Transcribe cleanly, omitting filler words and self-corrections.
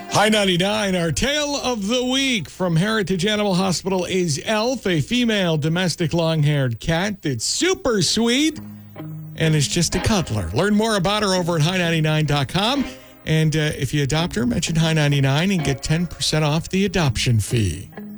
Hi 99, our tale of the week from Heritage Animal Hospital is Elf, a female domestic long-haired cat that's super sweet and is just a cuddler. Learn more about her over at hi99.com. And if you adopt her, mention Hi99 and get 10% off the adoption fee.